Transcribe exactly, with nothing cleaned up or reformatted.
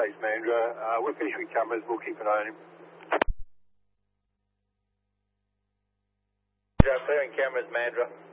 Thanks, Mandra. Uh, we're finished with cameras. We'll keep an eye on him. Yeah, clearing cameras, Mandra.